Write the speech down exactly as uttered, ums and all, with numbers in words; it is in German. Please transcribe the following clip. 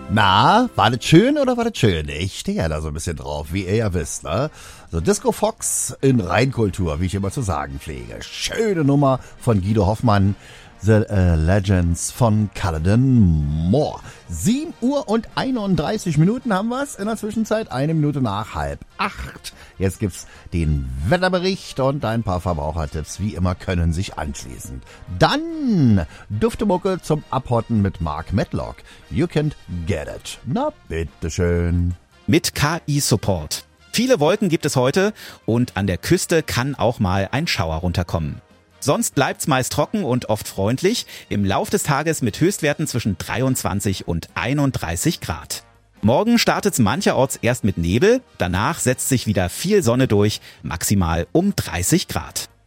Na, war das schön oder war das schön? Ich stehe ja da so ein bisschen drauf, wie ihr ja wisst, ne? So Disco Fox in Reinkultur, wie ich immer zu sagen pflege. Schöne Nummer von Guido Hoffmann. The äh, Legends von Culloden Moore. sieben Uhr und einunddreißig Minuten haben wir es. In der Zwischenzeit eine Minute nach halb acht. Jetzt gibt's den Wetterbericht und ein paar Verbrauchertipps, wie immer, können sich anschließen. Dann Duftemucke zum Abhotten mit Mark Medlock. You can't get it. Na, bitteschön. Mit K I-Support. Viele Wolken gibt es heute und an der Küste kann auch mal ein Schauer runterkommen. Sonst bleibt's meist trocken und oft freundlich, im Lauf des Tages mit Höchstwerten zwischen dreiundzwanzig und einunddreißig Grad. Morgen startet's mancherorts erst mit Nebel, danach setzt sich wieder viel Sonne durch, maximal um dreißig Grad.